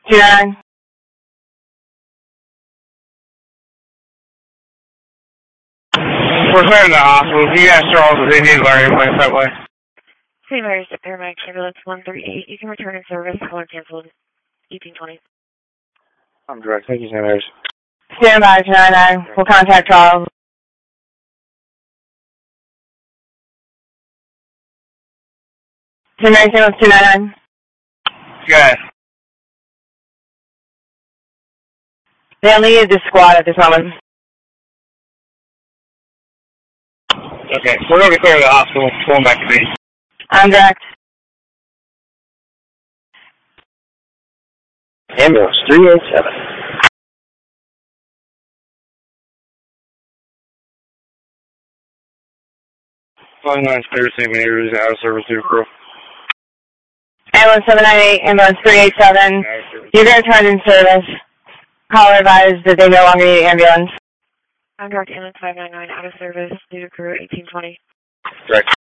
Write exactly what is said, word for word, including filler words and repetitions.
two nine. We're clearing the hospital. If you ask Charles if they need our ambulance that way. Saint Mary's Paramedic Ambulance one three eight. You can return in service. Caller canceled. eighteen twenty. I'm direct. Thank you, Saint Mary's. Stand by, two nine nine. We'll contact Charles. Saint Mary's Ambulance two nine nine. Good. They only need the squad at this moment. Okay, we're going to clear the hospital. Going back to base. I'm direct. Ambulance three eight seven. five nine Spirit Saint Mary's out of service to crew. Ambulance seven nine eight, ambulance three eight seven. You're going to turn in service. Caller advised that they no longer need ambulance. I'm direct ambulance five nine nine out of service due to crew eighteen twenty. Direct.